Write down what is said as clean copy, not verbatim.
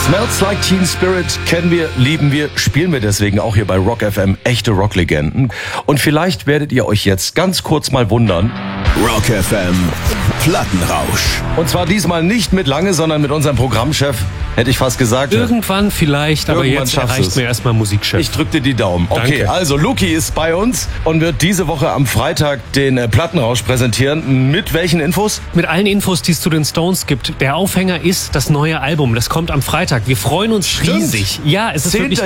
Smells Like Teen Spirit kennen wir, lieben wir, spielen wir deswegen auch hier bei Rock FM echte Rocklegenden. Und vielleicht werdet ihr euch jetzt ganz kurz mal wundern. Rock FM Plattenrausch. Und zwar diesmal nicht mit Lange, sondern mit unserem Programmchef, hätte ich fast gesagt. Irgendwann vielleicht, aber Irgendwann jetzt erreicht mir erstmal Musikchef. Ich drück dir die Daumen. Okay, Danke. also Luki ist bei uns und wird diese Woche am Freitag den Plattenrausch präsentieren. Mit welchen Infos? Mit allen Infos, die es zu den Stones gibt. Der Aufhänger ist das neue Album. Das kommt am Freitag. Wir freuen uns riesig. Ja, es ist 10. wirklich